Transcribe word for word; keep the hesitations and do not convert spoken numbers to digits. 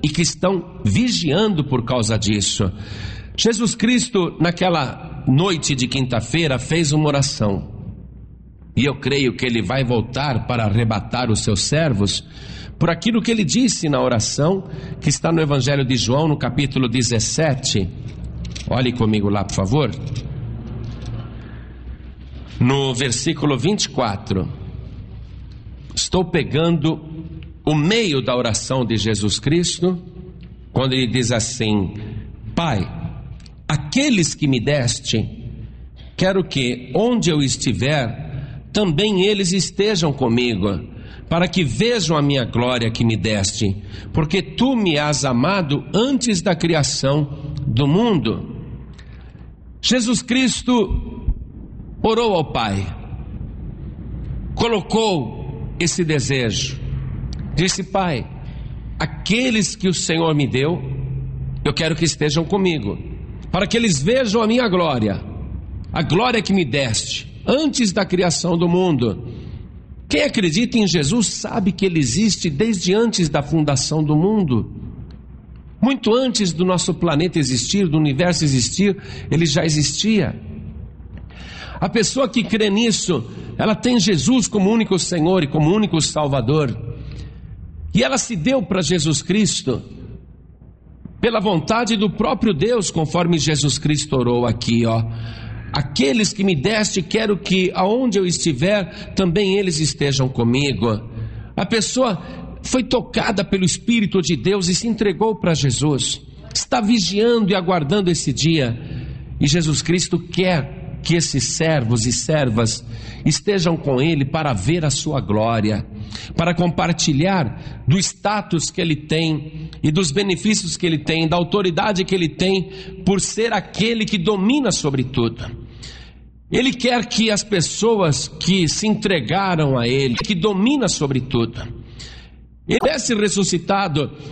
e que estão vigiando por causa disso. Jesus Cristo, naquela noite de quinta-feira, fez uma oração. E eu creio que ele vai voltar para arrebatar os seus servos por aquilo que ele disse na oração, que está no Evangelho de João, no capítulo dezessete. Olhe comigo lá, por favor. No versículo vinte e quatro. Estou pegando o meio da oração de Jesus Cristo, quando ele diz assim: Pai, aqueles que me deste, quero que onde eu estiver, também eles estejam comigo, para que vejam a minha glória que me deste, porque tu me has amado antes da criação do mundo. Jesus Cristo orou ao Pai, colocou esse desejo, disse: Pai, aqueles que o Senhor me deu, eu quero que estejam comigo, para que eles vejam a minha glória, a glória que me deste antes da criação do mundo. Quem acredita em Jesus sabe que ele existe desde antes da fundação do mundo. Muito antes do nosso planeta existir, do universo existir, ele já existia. A pessoa que crê nisso, ela tem Jesus como único Senhor e como único Salvador. E ela se deu para Jesus Cristo pela vontade do próprio Deus, conforme Jesus Cristo orou aqui, ó. Aqueles que me deste, quero que aonde eu estiver, também eles estejam comigo. A pessoa foi tocada pelo Espírito de Deus e se entregou para Jesus. Está vigiando e aguardando esse dia. E Jesus Cristo quer que esses servos e servas estejam com ele para ver a sua glória, para compartilhar do status que ele tem e dos benefícios que ele tem, da autoridade que ele tem por ser aquele que domina sobre tudo. Ele quer que as pessoas que se entregaram a ele, que domina sobre tudo, ele tivesse ressuscitado